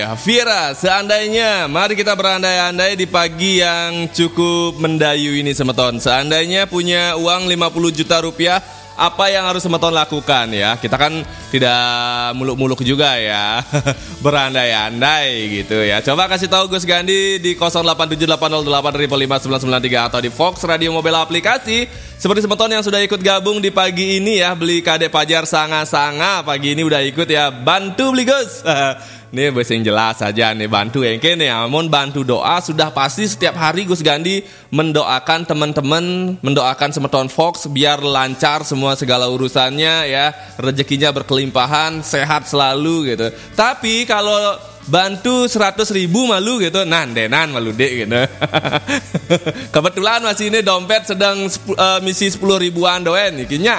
Ya, Vira, seandainya, mari kita berandai-andai di pagi yang cukup mendayu ini semeton. Seandainya punya uang 50 juta rupiah, apa yang harus semeton lakukan ya? Kita kan tidak muluk-muluk juga ya, berandai-andai gitu ya. Coba kasih tahu Gus Gandhi di 0878085593 atau di Fox Radio Mobile aplikasi. Seperti semeton yang sudah ikut gabung di pagi ini ya, beli Kadek Pajar sanga-sanga pagi ini udah ikut ya, bantu beli Gus. Nih bahasa yang jelas saja nih, bantu engke nih, amun bantu doa sudah pasti setiap hari Gus Gandhi mendoakan teman-teman, mendoakan semeton Fox biar lancar semua segala urusannya ya, rezekinya berkelimpahan, sehat selalu gitu. Tapi kalau bantu 100.000 malu gitu, nandenan malu dek gitu. Kebetulan masih ini dompet sedang misi 10 ribuan doen ikinya.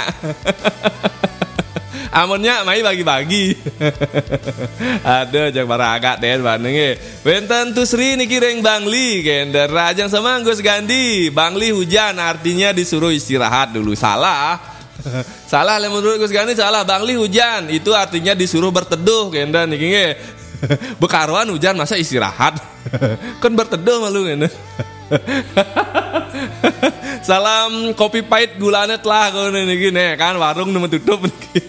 Amunnya mai bagi-bagi. Aduh jang baraga den bandenge. Wenten tusri niki reng Bangli gender rajang sama Gus Gandhi. Bangli hujan artinya disuruh istirahat dulu. Salah. Salah menurut Gus Gandhi salah. Bangli hujan itu artinya disuruh berteduh gender niki nge. Bekaruan hujan masa istirahat. Kan berteduh malu gender. Salam kopi pahit gulanet lah kalau ini gini kan warung nemu tutup.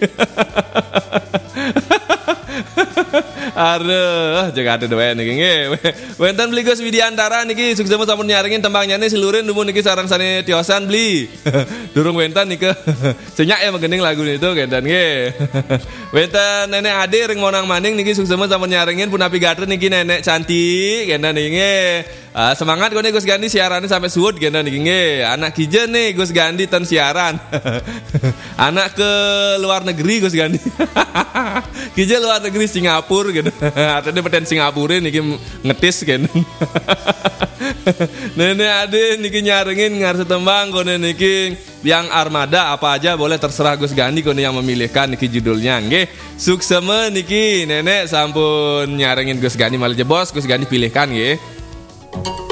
Aduh, jaga ada doa niki. Wenten beli Gus Widiantara niki sukses sampun nyaringin tembangnya nih seluruh numun niki sarang sane tiosan beli. Durung wenten niki. Senyak ya mengening lagu itu gendan nggih. Wenten nenek ade ring monang maning niki sukses sampun nyaringin punapi gater niki nenek cantik gendan niki. Semangat kau nih Gus Gandhi siarannya sampai suut gendan niki nggih. Anak kijen nih Gus Gandhi ten siaran. Anak ke luar negeri Gus Gandhi. Kijen luar negeri Singapura gitu. Artinya peten Singapura niki ngetis kan. Nenek ade niki nyaringin ngarep tembang kone niki yang armada apa aja boleh terserah Gus Gandhi kone yang memilihkan niki judulnya nggih. Sukseme niki nenek sampun nyaringin Gus Gandhi malah jebos Gus Gandhi pilihkan nggih.